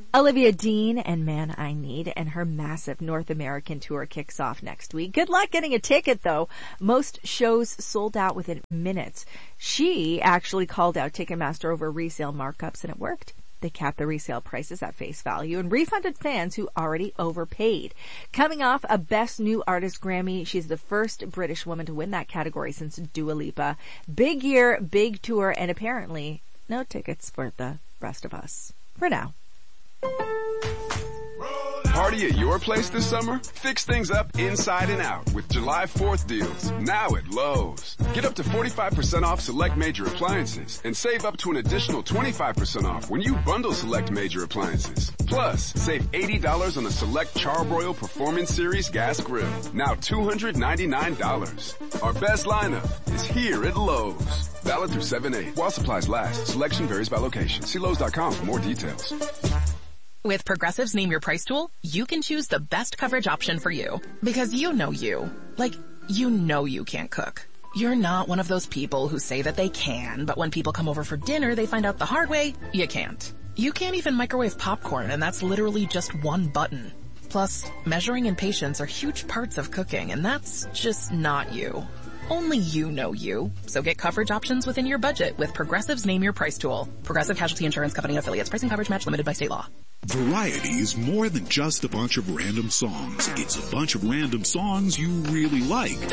Olivia Dean and Man I Need and her massive North American tour kicks off next week. Good luck getting a ticket though. Most shows sold out within minutes. She actually called out Ticketmaster over resale markups and it worked. They capped the resale prices at face value and refunded fans who already overpaid. Coming off a Best New Artist Grammy, she's the first British woman to win that category since Dua Lipa. Big year, big tour, and apparently no tickets for the rest of us. For now. Party at your place this summer? Fix things up inside and out with July 4th deals, now at Lowe's. Get up to 45% off select major appliances and save up to an additional 25% off when you bundle select major appliances. Plus, save $80 on a select Charbroil Performance Series gas grill, now $299. Our best lineup is here at Lowe's. Valid through 7/8. While supplies last, selection varies by location. See Lowe's.com for more details. With Progressive's Name Your Price tool, you can choose the best coverage option for you. Because you know you. Like, you know you can't cook. You're not one of those people who say that they can, but when people come over for dinner, they find out the hard way, you can't. You can't even microwave popcorn, and that's literally just one button. Plus, measuring and patience are huge parts of cooking, and that's just not you. Only you know you. So get coverage options within your budget with Progressive's Name Your Price tool. Progressive Casualty Insurance Company affiliates. Pricing coverage match limited by state law. Variety is more than just a bunch of random songs. It's a bunch of random songs you really like.